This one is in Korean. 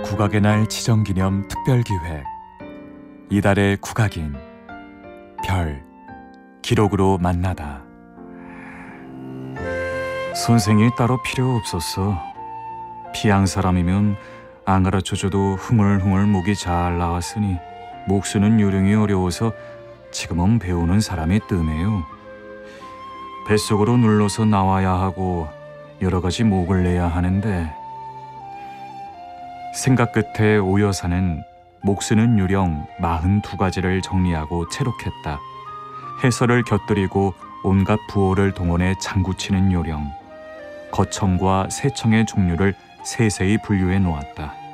국악의 날 지정기념 특별기획 이달의 국악인 별 기록으로 만나다. 선생이 따로 필요 없었어. 피양 사람이면 안 가르쳐줘도 흥얼흥얼 목이 잘 나왔으니 목 쓰는 요령이 어려워서 지금은 배우는 사람이 뜸해요. 뱃속으로 눌러서 나와야 하고 여러 가지 목을 내야 하는데, 생각 끝에 오 여사는 목 쓰는 요령 42가지를 정리하고 채록했다. 해설을 곁들이고 온갖 부호를 동원해 장구치는 요령, 거청과 세청의 종류를 세세히 분류해 놓았다.